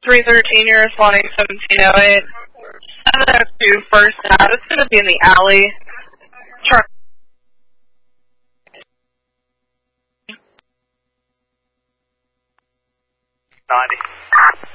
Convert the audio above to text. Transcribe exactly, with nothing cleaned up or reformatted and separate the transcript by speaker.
Speaker 1: three thirteen, you're responding seventeen oh eight. seven oh two, first out. It's going to be in the alley. Truck.
Speaker 2: ninety.